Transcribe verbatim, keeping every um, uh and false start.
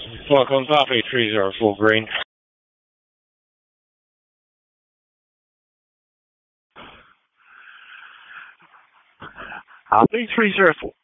Welcome, copy three zero full green. Copy three zero four.